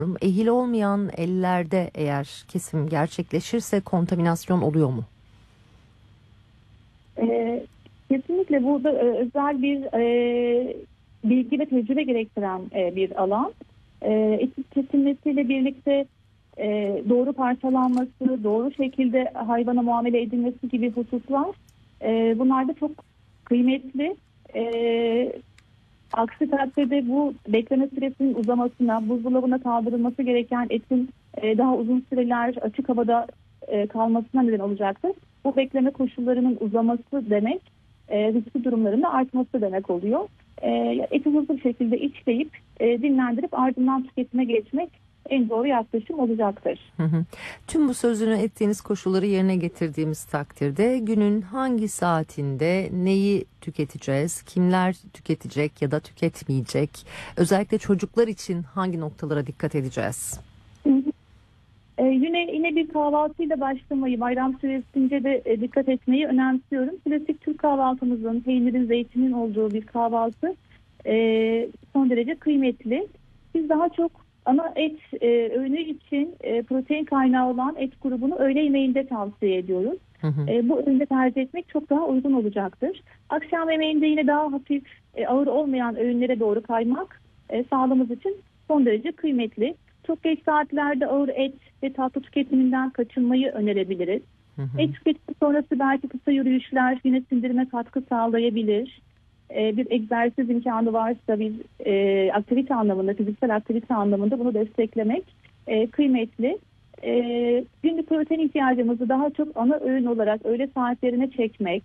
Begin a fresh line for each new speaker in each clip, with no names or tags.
Ehil olmayan ellerde eğer kesim gerçekleşirse kontaminasyon oluyor mu?
Kesinlikle burada özel bir bilgi ve tecrübe gerektiren bir alan. Etin kesilmesiyle birlikte doğru parçalanması, doğru şekilde hayvana muamele edilmesi gibi hususlar bunlar da çok kıymetli. Aksi takdirde bu bekleme süresinin uzamasına, buzdolabına kaldırılması gereken etin daha uzun süreler açık havada kalmasına neden olacaktır. Bu bekleme koşullarının uzaması demek, riskli durumların da artması demek oluyor. Eti hızlı bir şekilde içleyip dinlendirip ardından tüketime geçmek en doğru yaklaşım olacaktır.
Tüm bu sözünü ettiğiniz koşulları yerine getirdiğimiz takdirde günün hangi saatinde neyi tüketeceğiz, kimler tüketecek ya da tüketmeyecek, özellikle çocuklar için hangi noktalara dikkat edeceğiz?
Yine bir kahvaltıyla başlamayı, bayram süresince de dikkat etmeyi önemsiyorum. Klasik Türk kahvaltımızın, peynirin, zeytinin olduğu bir kahvaltı son derece kıymetli. Biz daha çok ana et öğünü için protein kaynağı olan et grubunu öğle yemeğinde tavsiye ediyoruz. Bu öğünde tercih etmek çok daha uygun olacaktır. Akşam yemeğinde yine daha hafif, ağır olmayan öğünlere doğru kaymak sağlığımız için son derece kıymetli. Çok geç saatlerde ağır et ve tatlı tüketiminden kaçınmayı önerebiliriz. Et tüketimi sonrası belki kısa yürüyüşler yine sindirime katkı sağlayabilir. Bir egzersiz imkanı varsa bir aktivite anlamında, fiziksel aktivite anlamında bunu desteklemek kıymetli. Günlük protein ihtiyacımızı daha çok ana öğün olarak öğle saatlerine çekmek,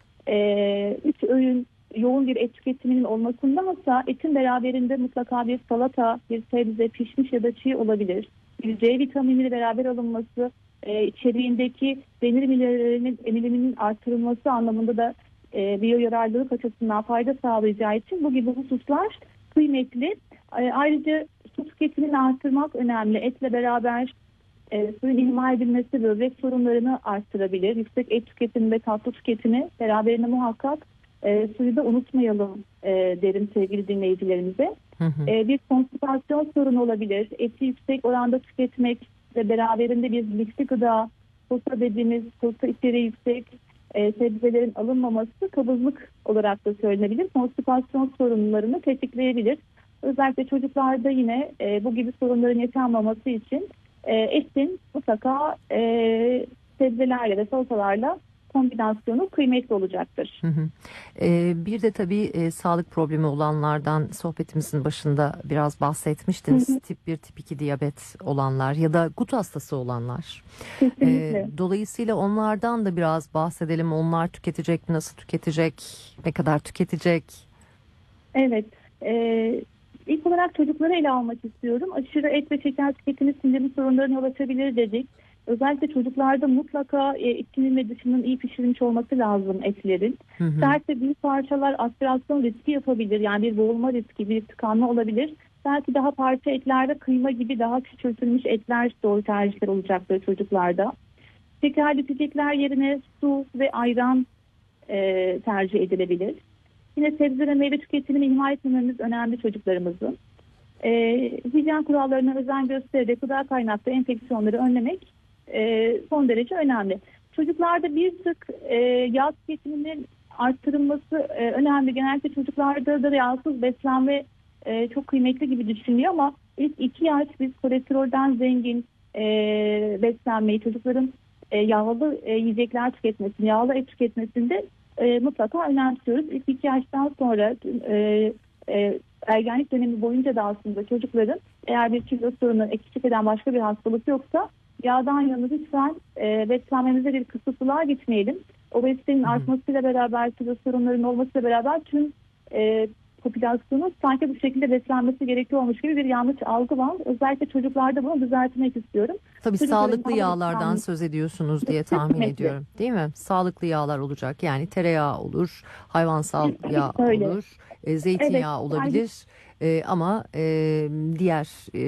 3 öğün yoğun bir et tüketiminin olmasındansa etin beraberinde mutlaka bir salata, bir sebze, pişmiş ya da çiğ olabilir. Bir C vitamini beraber alınması, içeriğindeki demir minerallerinin emiliminin artırılması anlamında da biyoyararlılık açısından fayda sağlayacağı için bu gibi hususlar kıymetli. Ayrıca su tüketimini artırmak önemli. Etle beraber suyun ihmal edilmesi böbrek sorunlarını arttırabilir. Yüksek et tüketimi ve tatlı tüketimi beraberinde muhakkak suyu da unutmayalım derim sevgili dinleyicilerimize. Bir konstipasyon sorunu olabilir. Eti yüksek oranda tüketmek ve beraberinde bir lifli gıda, posta dediğimiz posta içeriği yüksek sebzelerin alınmaması kabızlık olarak da söylenebilir. Konstipasyon sorunlarını tetikleyebilir. Özellikle çocuklarda yine bu gibi sorunların yaşanmaması için etin mutlaka sebzelerle ve salatalarla kombinasyonu kıymetli olacaktır.
Bir de tabii sağlık problemi olanlardan sohbetimizin başında biraz bahsetmiştiniz. Tip 1, tip 2 diyabet olanlar ya da gut hastası olanlar.
Kesinlikle.
Dolayısıyla onlardan da biraz bahsedelim. Onlar tüketecek mi, nasıl tüketecek, ne kadar tüketecek?
Evet. İlk olarak çocukları ele almak istiyorum. Aşırı et ve şeker tüketimi sindirim sorunlarına yol açabilir dedik. Özellikle çocuklarda mutlaka içinin ve dışının iyi pişirilmiş olması lazım etlerin. Sert ve büyük parçalar aspirasyon riski yapabilir. Yani bir boğulma riski, bir tıkanma olabilir. Belki daha parça etlerde kıyma gibi daha küçültülmüş etler doğru tercihler olacaktır çocuklarda. Şekerli içecekler yerine su ve ayran tercih edilebilir. Yine sebze ve meyve tüketimini ihmal etmememiz önemli çocuklarımızın. Hijyen kurallarına özen göstererek gıda kaynaklı enfeksiyonları önlemek son derece önemli. Çocuklarda bir tık yağ tüketiminin arttırılması önemli. Genellikle çocuklarda da yağsız beslenme çok kıymetli gibi düşünülüyor ama ilk 2 yaş biz kolesterolden zengin beslenmeyi, çocukların yağlı yiyecekler tüketmesini, yağlı et tüketmesinde mutlaka önemsiyoruz. İlk 2 yaştan sonra ergenlik dönemi boyunca da aslında çocukların eğer bir kilo sorunu eksiklik eden başka bir hastalık yoksa yağdan yana lütfen beslenmemize bir kısıtlığa gitmeyelim. Obezitenin artmasıyla beraber, kilo sorunlarının olmasıyla beraber tüm popülasyonun sanki bu şekilde beslenmesi gerekiyormuş gibi bir yanlış algı var. Özellikle çocuklarda bunu düzeltmek istiyorum.
Tabii sağlıklı yağlardan söz ediyorsunuz diye tahmin ediyorum, değil mi? Sağlıklı yağlar olacak. Yani tereyağı olur, hayvansal yağ olur, zeytinyağı olabilir. Ama diğer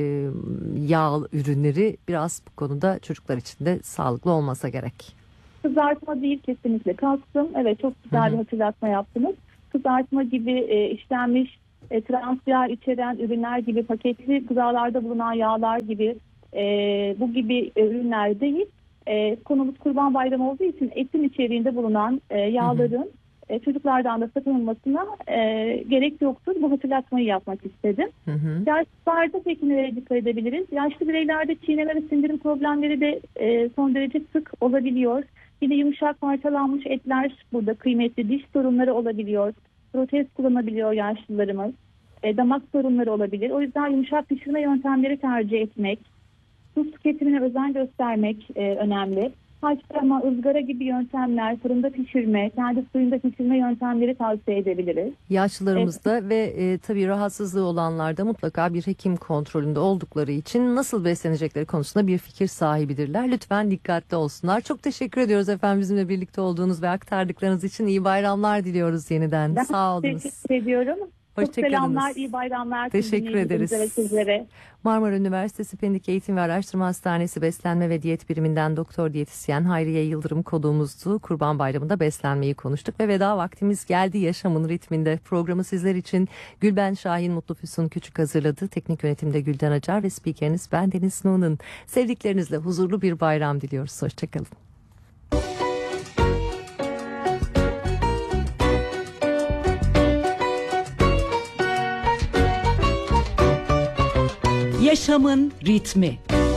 yağ ürünleri biraz bu konuda çocuklar için de sağlıklı olmasa gerek.
Kızartma değil kesinlikle kastım. Evet çok güzel bir hatırlatma yaptınız. Kızartma gibi işlenmiş trans yağ içeren ürünler gibi, paketli gıdalarda bulunan yağlar gibi bu gibi ürünler değil. Konumuz Kurban Bayramı olduğu için etin içeriğinde bulunan yağların çocuklardan da sakınılmasına gerek yoktur. Bu hatırlatmayı yapmak istedim. Yaşlılarda peki nereye dikkat edebiliriz? Yaşlı bireylerde çiğneme ve sindirim problemleri de son derece sık olabiliyor. Yine yumuşak parçalanmış etler burada kıymetli. Diş sorunları olabiliyor. Protez kullanabiliyor yaşlılarımız. Damak sorunları olabilir. O yüzden yumuşak pişirme yöntemleri tercih etmek, su tüketimine özen göstermek önemli. Haşlama, ızgara gibi yöntemler, fırında pişirme, kendi suyunda pişirme yöntemleri tavsiye edebiliriz.
Yaşlılarımızda ve tabii rahatsızlığı olanlarda mutlaka bir hekim kontrolünde oldukları için nasıl beslenecekleri konusunda bir fikir sahibidirler. Lütfen dikkatli olsunlar. Çok teşekkür ediyoruz efendim bizimle birlikte olduğunuz ve aktardıklarınız için. İyi bayramlar diliyoruz yeniden.
Ben
sağ olunuz.
teşekkür ediyorum. Çok
Hoşçakalınız.
selamlar, iyi bayramlar.
Teşekkür ederiz.
Ve sizlere.
Marmara Üniversitesi Pendik Eğitim ve Araştırma Hastanesi Beslenme ve Diyet Biriminden doktor diyetisyen Hayriye Yıldırım konuğumuzdu. Kurban Bayramı'nda beslenmeyi konuştuk ve veda vaktimiz geldi yaşamın ritminde. Programı sizler için Gülben Şahin Mutlu Füsun Küçük hazırladı. Teknik yönetimde Gülden Acar ve spikeriniz ben Deniz Nuğ'un. Sevdiklerinizle huzurlu bir bayram diliyoruz. Hoşçakalın.
Yaşamın ritmi.